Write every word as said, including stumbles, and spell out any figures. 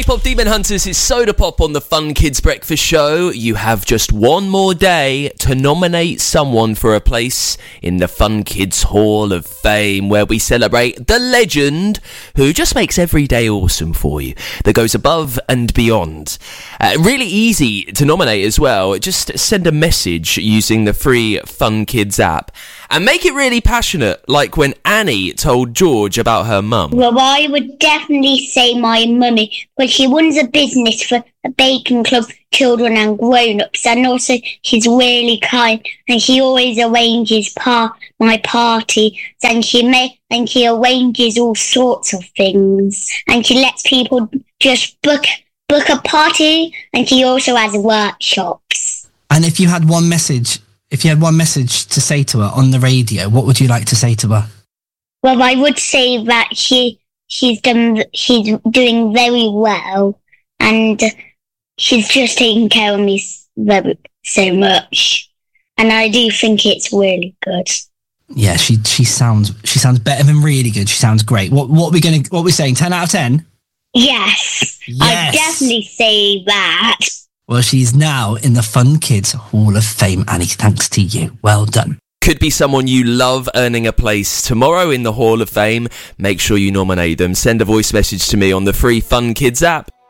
Pop Demon Hunters, it's Soda Pop on the Fun Kids Breakfast Show. You have just one more day to nominate someone for a place in the Fun Kids Hall of Fame, where we celebrate the legend who just makes every day awesome for you, that goes above and beyond. Uh, really easy to nominate as well. Just send a message using the free Fun Kids app and make it really passionate, like when Annie told George about her mum. Well, I would definitely say my mummy, but she runs a business for a bacon club, children and grown-ups, and also she's really kind, and she always arranges par- my party, and she may and she arranges all sorts of things, and she lets people just book book a party, and she also has workshops. And if you had one message, if you had one message to say to her on the radio, what would you like to say to her? Well, I would say that she she's done she's doing very well, and she's just taking care of me very so much, and I do think it's really good. Yeah, she she sounds she sounds better than really good. She sounds great. What what are we gonna what are we saying? Ten out of ten? Yes, yes. I'd definitely say that. Well, she's now in the Fun Kids Hall of Fame, Annie, thanks to you. Well done. Could be someone you love earning a place tomorrow in the Hall of Fame. Make sure you nominate them. Send a voice message to me on the free Fun Kids app.